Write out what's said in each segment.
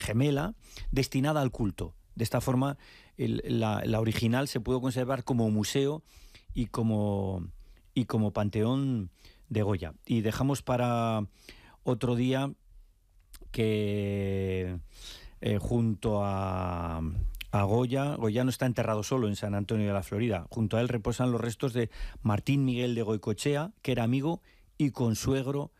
gemela destinada al culto. De esta forma, la original se pudo conservar como museo y como panteón de Goya. Y dejamos para otro día que junto a Goya no está enterrado solo en San Antonio de la Florida. Junto a él reposan los restos de Martín Miguel de Goicoechea, que era amigo y consuegro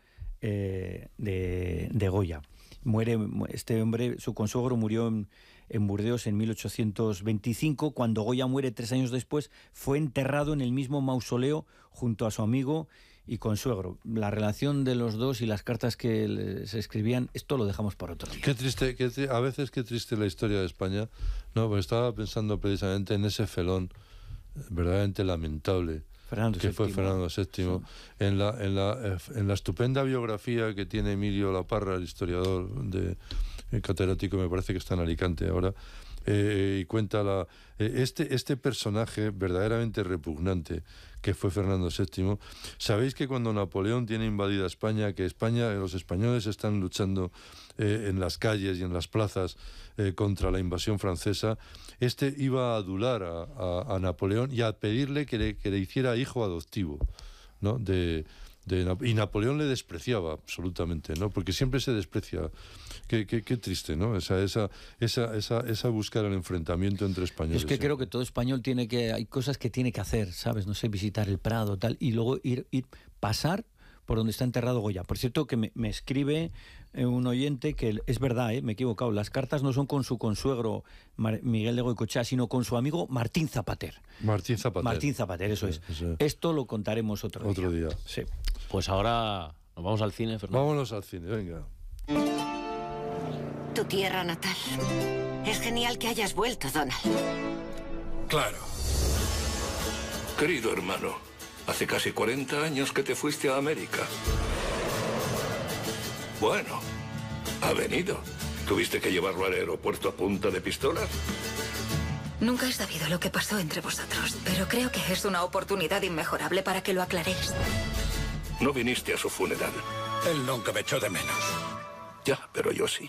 de Goya. Muere este hombre, su consuegro murió en Burdeos en 1825. Cuando Goya muere 3 años después, fue enterrado en el mismo mausoleo junto a su amigo y consuegro. La relación de los dos y las cartas que se escribían, esto lo dejamos para otro día. Qué triste, a veces qué triste la historia de España. No, pues estaba pensando precisamente en ese felón verdaderamente lamentable que fue Fernando VII. Sí. En la estupenda biografía que tiene Emilio Laparra, el historiador el catedrático, me parece que está en Alicante ahora, y cuenta este personaje verdaderamente repugnante que fue Fernando VII. Sabéis que cuando Napoleón tiene invadida España, que los españoles están luchando en las calles y en las plazas contra la invasión francesa, iba a adular a Napoleón y a pedirle que le hiciera hijo adoptivo, ¿no? Y Napoleón le despreciaba absolutamente, ¿no? Porque siempre se desprecia. Qué triste, ¿no? Esa buscar el enfrentamiento entre españoles. Es que creo que todo español hay cosas que tiene que hacer, ¿sabes? No sé, visitar el Prado, tal, y luego ir pasar por donde está enterrado Goya. Por cierto, que me escribe un oyente que es verdad, me he equivocado, las cartas no son con su consuegro Miguel de Goicoechea, sino con su amigo Martín Zapater. Martín Zapater, eso es. Esto lo contaremos otro día. Sí. Pues ahora nos vamos al cine, Fernando. Vámonos al cine, venga. Tu tierra natal. Es genial que hayas vuelto, Donald. Claro. Querido hermano, hace casi 40 años que te fuiste a América. Bueno, ha venido. ¿Tuviste que llevarlo al aeropuerto a punta de pistolas? Nunca he sabido lo que pasó entre vosotros, pero creo que es una oportunidad inmejorable para que lo aclaréis. No viniste a su funeral. Él nunca me echó de menos. Ya, pero yo sí.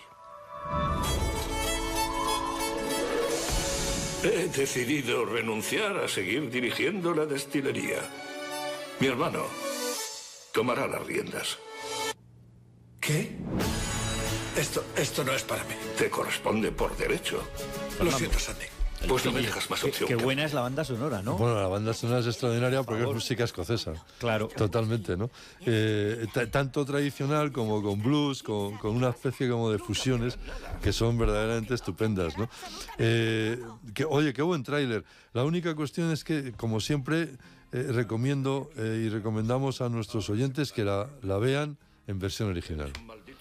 He decidido renunciar a seguir dirigiendo la destilería. Mi hermano tomará las riendas. ¿Qué? Esto no es para mí. Te corresponde por derecho. Lo siento, Sandy. Pues no me dejas más opción. Qué buena es la banda sonora, ¿no? Bueno, la banda sonora es extraordinaria porque es música escocesa. Claro. Totalmente, ¿no? Tanto tradicional como con blues, con una especie como de fusiones que son verdaderamente estupendas, ¿no? Oye, qué buen tráiler. La única cuestión es que, como siempre, recomiendo y recomendamos a nuestros oyentes que la vean en versión original.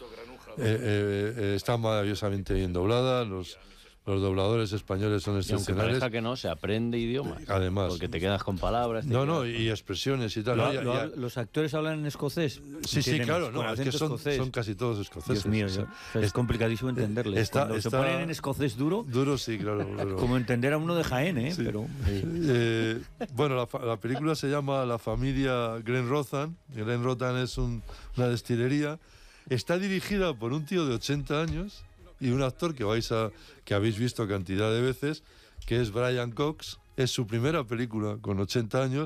Está maravillosamente bien doblada, los dobladores españoles son excepcionales. Y aunque parezca que no, se aprende idioma. Además. Porque te quedas con palabras. Y expresiones y tal. ¿Los actores hablan en escocés? Sí, claro, no, es que son casi todos escoceses. Dios mío, es complicadísimo entenderles. Cuando se ponen en escocés duro... Duro, sí, claro. Como entender a uno de Jaén, sí. Pero... Bueno, la película se llama La familia Glenrothan. Glenrothan es una destilería. Está dirigida por un tío de 80 años... y un actor que habéis visto cantidad de veces, que es Brian Cox. Es su primera película con 80 años.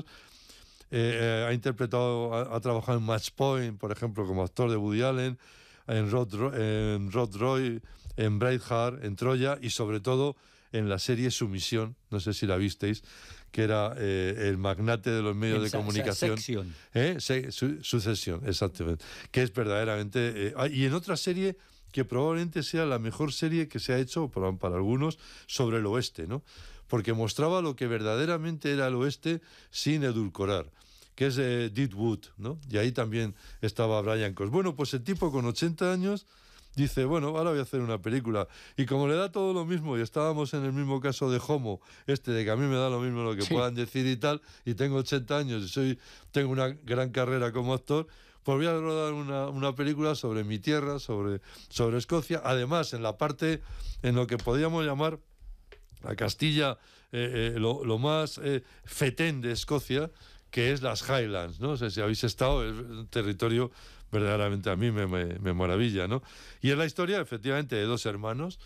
Ha trabajado en Match Point, por ejemplo, como actor de Woody Allen, en Rod Roy, en Braveheart, en Troya y sobre todo en la serie Sumisión, no sé si la visteis, que era el magnate de los medios de comunicación. Sucesión, exactamente. Que es verdaderamente... y en otra serie que probablemente sea la mejor serie que se ha hecho para algunos sobre el oeste, ¿no? Porque mostraba lo que verdaderamente era el oeste sin edulcorar, que es Deadwood, ¿no? Y ahí también estaba Brian Cox. Bueno, pues el tipo con 80 años dice, bueno, ahora voy a hacer una película. Y como le da todo lo mismo, y estábamos en el mismo caso de Homo, de que a mí me da lo mismo lo que puedan decir y tal, y tengo 80 años y tengo una gran carrera como actor, pues voy a rodar una película sobre mi tierra, sobre Escocia. Además, en la parte, en lo que podríamos llamar la Castilla, lo más fetén de Escocia, que es las Highlands, ¿no? No sé si habéis estado, es un territorio verdaderamente a mí me maravilla, ¿no? Y es la historia, efectivamente, de dos hermanos